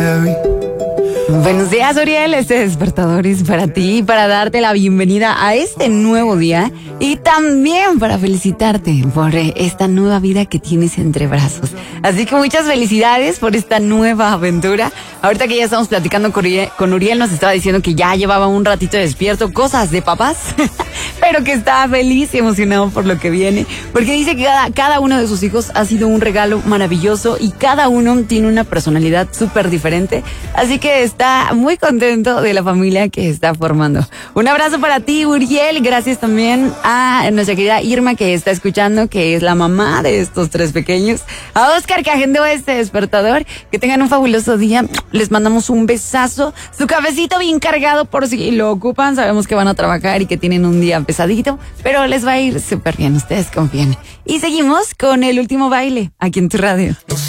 Buenos días, Uriel. Este despertador es para ti, para darte la bienvenida a este nuevo día y también para felicitarte por esta nueva vida que tienes entre brazos. Así que muchas felicidades por esta nueva aventura. Ahorita que ya estamos platicando con Uriel, nos estaba diciendo que ya llevaba un ratito despierto, cosas de papás, pero que estaba feliz y emocionado por lo que viene, porque dice que cada uno de sus hijos ha sido un regalo maravilloso y cada uno tiene una personalidad súper diferente. Así que está muy contento de la familia que está formando. Un abrazo para ti, Uriel. Gracias también a nuestra querida Irma, que está escuchando, que es la mamá de estos tres pequeños. A Oscar, que agendó este despertador. Que tengan un fabuloso día. Les mandamos un besazo. Su cafecito bien cargado por si lo ocupan. Sabemos que van a trabajar y que tienen un día pesadito, pero les va a ir súper bien. Ustedes confíen. Y seguimos con el último baile aquí en tu radio.